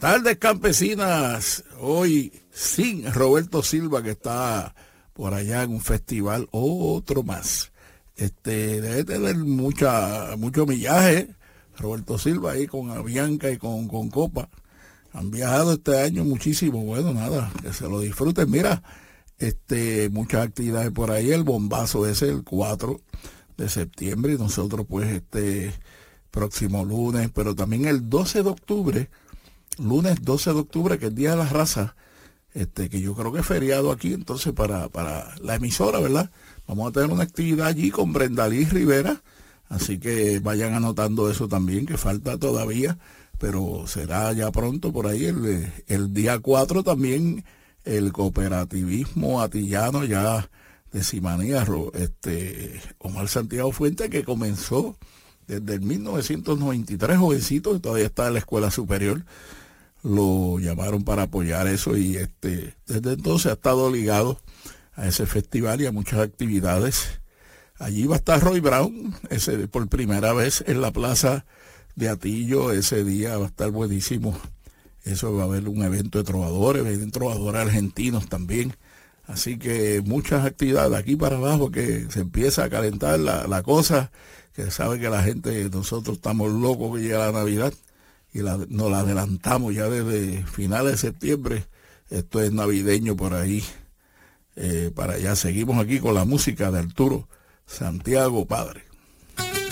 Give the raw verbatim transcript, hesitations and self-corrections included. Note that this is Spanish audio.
Tardes campesinas, hoy sin Roberto Silva, que está por allá en un festival, otro más. Este, debe tener mucha, mucho millaje, Roberto Silva ahí con Avianca y con, con Copa. Han viajado este año muchísimo, bueno, nada, que se lo disfruten. Mira, este, muchas actividades por ahí, el bombazo ese el cuatro de septiembre, y nosotros pues este próximo lunes, pero también el doce de octubre, lunes doce de octubre, que es Día de la Raza, este, que yo creo que es feriado aquí, entonces para, para la emisora, ¿verdad? Vamos a tener una actividad allí con Brendalí Rivera, así que vayan anotando eso también, que falta todavía, pero será ya pronto por ahí, el, el día cuatro también, el cooperativismo atillano ya de Simanía, este, Omar Santiago Fuente, que comenzó desde el mil novecientos noventa y tres, jovencito, que todavía está en la escuela superior, lo llamaron para apoyar eso y este desde entonces ha estado ligado a ese festival y a muchas actividades. Allí va a estar Roy Brown, ese por primera vez en la plaza de Atillo, ese día va a estar buenísimo. Eso va a haber un evento de trovadores, vienen trovadores argentinos también. Así que muchas actividades de aquí para abajo, que se empieza a calentar la, la cosa, que sabe que la gente, nosotros estamos locos que llega la Navidad. Y la, nos la adelantamos ya desde finales de septiembre. Esto es navideño por ahí. Eh, para allá seguimos aquí con la música de Arturo Santiago Padre.